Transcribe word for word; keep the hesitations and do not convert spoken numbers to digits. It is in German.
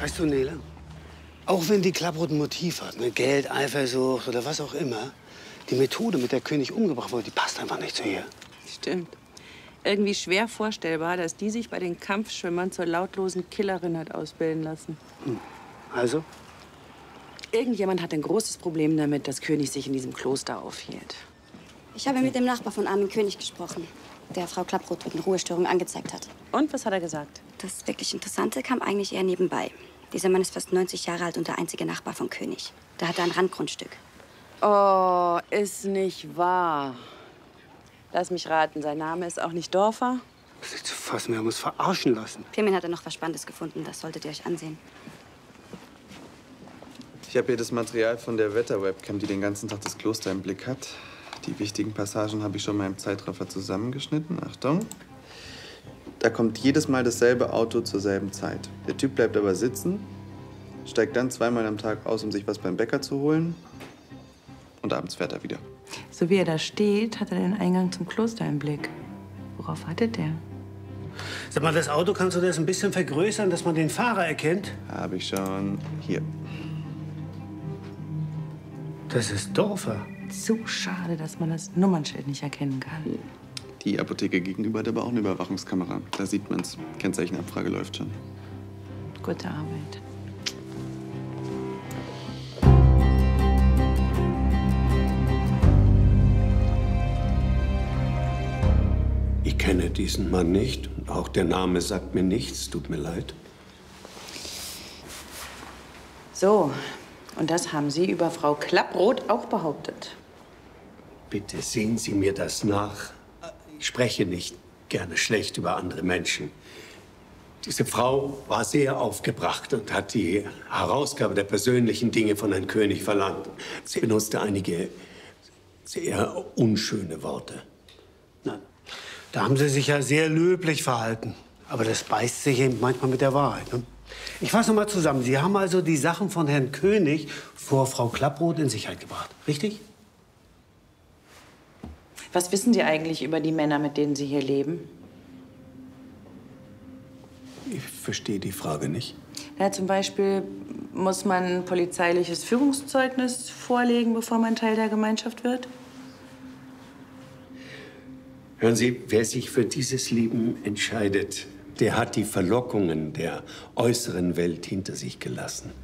Weißt du, Nele, auch wenn die Klapproth ein Motiv hat, ne, Geld, Eifersucht oder was auch immer, die Methode, mit der König umgebracht wurde, die passt einfach nicht zu ihr. Stimmt. Irgendwie schwer vorstellbar, dass die sich bei den Kampfschwimmern zur lautlosen Killerin hat ausbilden lassen. Hm. Also? Irgendjemand hat ein großes Problem damit, dass König sich in diesem Kloster aufhielt. Ich habe mit dem Nachbar von Armin König gesprochen, der Frau Klapproth wegen Ruhestörung angezeigt hat. Und was hat er gesagt? Das wirklich Interessante kam eigentlich eher nebenbei. Dieser Mann ist fast neunzig Jahre alt und der einzige Nachbar von König. Da hat er ein Randgrundstück. Oh, ist nicht wahr. Lass mich raten, sein Name ist auch nicht Dorfer? Das ist nicht zu fassen, wir haben uns verarschen lassen. Firmin hat er noch was Spannendes gefunden, das solltet ihr euch ansehen. Ich habe hier das Material von der Wetter-Webcam, die den ganzen Tag das Kloster im Blick hat. Die wichtigen Passagen habe ich schon mal im Zeitraffer zusammengeschnitten. Achtung. Da kommt jedes Mal dasselbe Auto zur selben Zeit. Der Typ bleibt aber sitzen, steigt dann zweimal am Tag aus, um sich was beim Bäcker zu holen. Und abends fährt er wieder. So wie er da steht, hat er den Eingang zum Kloster im Blick. Worauf wartet der? Sag mal, das Auto kannst du das ein bisschen vergrößern, dass man den Fahrer erkennt? Habe ich schon. Hier. Das ist Dorfer. So schade, dass man das Nummernschild nicht erkennen kann. Die Apotheke gegenüber hat aber auch eine Überwachungskamera. Da sieht man's. Kennzeichenabfrage läuft schon. Gute Arbeit. Ich kenne diesen Mann nicht. Auch der Name sagt mir nichts. Tut mir leid. So, und das haben Sie über Frau Klapproth auch behauptet. Bitte sehen Sie mir das nach. Ich spreche nicht gerne schlecht über andere Menschen. Diese Frau war sehr aufgebracht und hat die Herausgabe der persönlichen Dinge von Herrn König verlangt. Sie benutzte einige sehr unschöne Worte. Na, da haben Sie sich ja sehr löblich verhalten. Aber das beißt sich eben manchmal mit der Wahrheit. Ne? Ich fasse noch mal zusammen. Sie haben also die Sachen von Herrn König vor Frau Klapproth in Sicherheit gebracht, richtig? Was wissen Sie eigentlich über die Männer, mit denen Sie hier leben? Ich verstehe die Frage nicht. Ja, zum Beispiel muss man ein polizeiliches Führungszeugnis vorlegen, bevor man Teil der Gemeinschaft wird? Hören Sie, wer sich für dieses Leben entscheidet, der hat die Verlockungen der äußeren Welt hinter sich gelassen.